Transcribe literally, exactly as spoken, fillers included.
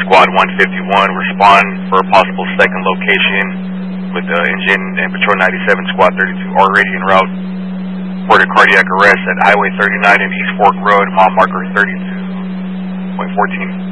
Squad one fifty-one, respond for a possible second location with uh, engine and Patrol ninety-seven, Squad thirty-two already en route. Reported cardiac arrest at Highway thirty-nine and East Fork Road, mile marker thirty-two point one four.